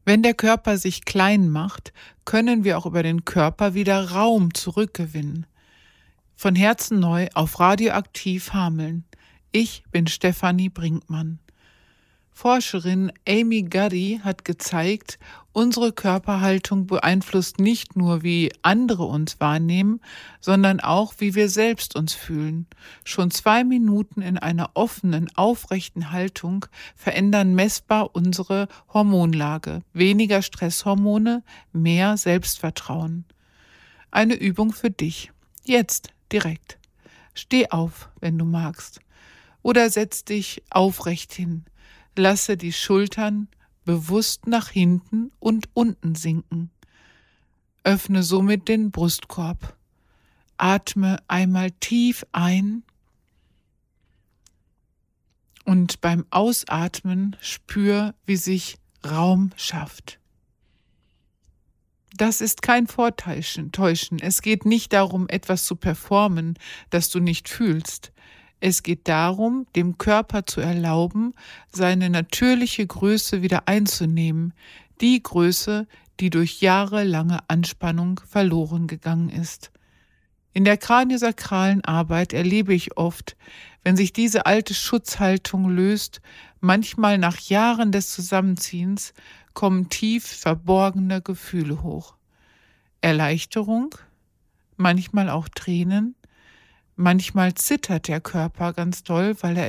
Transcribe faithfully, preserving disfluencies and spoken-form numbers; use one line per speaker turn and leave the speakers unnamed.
Wenn der Körper sich klein macht, können wir auch über den Körper wieder Raum zurückgewinnen. Von Herzen neu auf Radioaktiv Hameln. Ich bin Stefanie Brinkmann. Forscherin Amy Guddy hat gezeigt, unsere Körperhaltung beeinflusst nicht nur, wie andere uns wahrnehmen, sondern auch, wie wir selbst uns fühlen. Schon zwei Minuten in einer offenen, aufrechten Haltung verändern messbar unsere Hormonlage. Weniger Stresshormone, mehr Selbstvertrauen. Eine Übung für dich. Jetzt, direkt. Steh auf, wenn du magst. Oder setz dich aufrecht hin. Lasse die Schultern bewusst nach hinten und unten sinken. Öffne somit den Brustkorb. Atme einmal tief ein und beim Ausatmen spür, wie sich Raum schafft. Das ist kein Vortäuschen. Es geht nicht darum, etwas zu performen, das du nicht fühlst. Es geht darum, dem Körper zu erlauben, seine natürliche Größe wieder einzunehmen, die Größe, die durch jahrelange Anspannung verloren gegangen ist. In der kraniosakralen Arbeit erlebe ich oft, wenn sich diese alte Schutzhaltung löst, manchmal nach Jahren des Zusammenziehens, kommen tief verborgene Gefühle hoch. Erleichterung, manchmal auch Tränen. Manchmal zittert der Körper ganz doll, weil er